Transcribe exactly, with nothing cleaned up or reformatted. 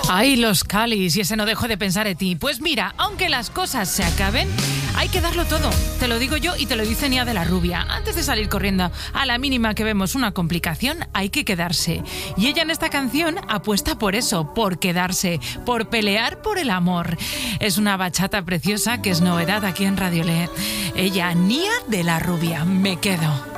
Ay, los Calis, y ese no dejo de pensar en ti. Pues mira, aunque las cosas se acaben, hay que darlo todo. Te lo digo yo y te lo dice Nia de la Rubia. Antes de salir corriendo, a la mínima que vemos una complicación, hay que quedarse. Y ella en esta canción apuesta por eso, por quedarse, por pelear por el amor. Es una bachata preciosa que es novedad aquí en Radio Le. Ella, Nia de la Rubia, me quedo.